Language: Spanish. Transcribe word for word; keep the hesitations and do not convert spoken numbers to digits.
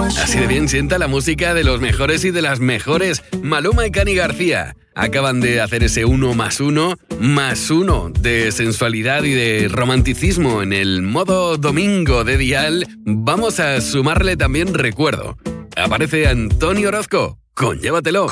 Así de bien sienta la música de los mejores y de las mejores. Maluma y Cani García acaban de hacer ese uno más uno más uno de sensualidad y de romanticismo en el modo domingo de Dial. Vamos a sumarle también recuerdo. Aparece Antonio Orozco con Llévatelo.